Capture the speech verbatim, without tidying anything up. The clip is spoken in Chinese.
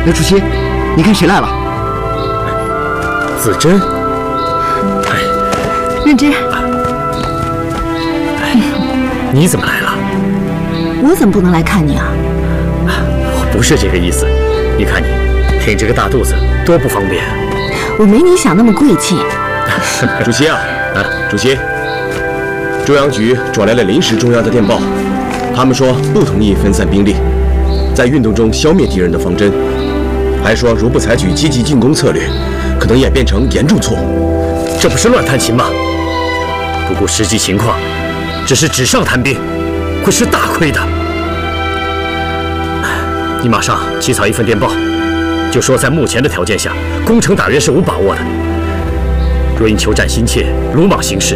那主席，你看谁来了？ 子珍。哎， 润之， 哎，你怎么来了？ 我怎么不能来看你啊？ 我不是这个意思。你看你挺着个大肚子，多不方便。 我没你想那么贵气。 主席啊，啊，主席，中央局转来了临时中央的电报，他们说不同意分散兵力，在运动中消灭敌人的方针，还说如不采取积极进攻策略，可能演变成严重错误。 这不是乱弹琴吗？不顾实际情况，只是纸上谈兵，会吃大亏的。你马上起草一份电报，就说在目前的条件下，攻城打援是无把握的。若因求战心切，鲁莽行事，